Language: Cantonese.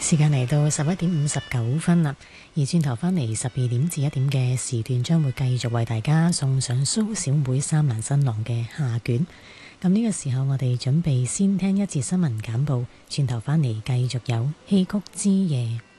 時間嚟到11:59啦，而轉頭返嚟12點至1點嘅時段，將會繼續為大家送上蘇小妹三蘭新郎嘅下卷。咁呢個時候，我哋準備先聽一節新聞簡報，轉頭返嚟繼續有戲曲之夜。